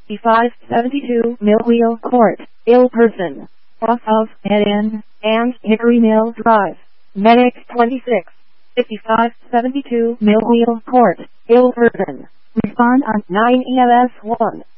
5572 Millwheel Court, Ill Person, off of NN and Hickory Mill Drive, Medic 26, 5572 Millwheel Court, Ill Person. Respond on 9 EMS 1.